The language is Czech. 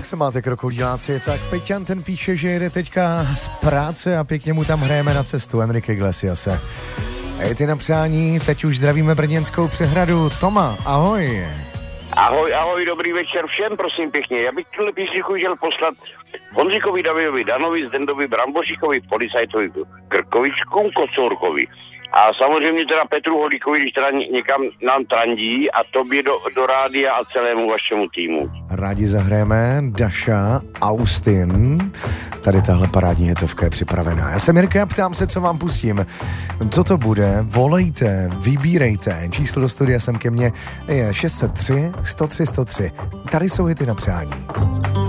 Jak se máte, krokodýláci? Tak Peťan ten píše, že jede teďka z práce a pěkně mu tam hrajeme na cestu, Enrique Iglesiase. Ty na přání, teď už zdravíme Brněnskou přehradu. Toma, ahoj. Ahoj, dobrý večer všem, prosím pěkně. Já bych tuhle písničku chtěl poslat Honzikovi Davidovi Danovi, Zdendovi Brambošikovi, policajtovi Krkovičku, Kocourkovi. A samozřejmě teda Petru Holíkovi, když teda někam nám trandí, a tobě do rádia a celému vašemu týmu. Rádi zahrajeme Daša, Austin. Tady tahle parádní hitovka je připravená. Já jsem Jirka a ptám se, co vám pustím. Co to bude? Volejte, vybírejte. Číslo do studia sem ke mně je 603 103 103. Tady jsou hity na přání.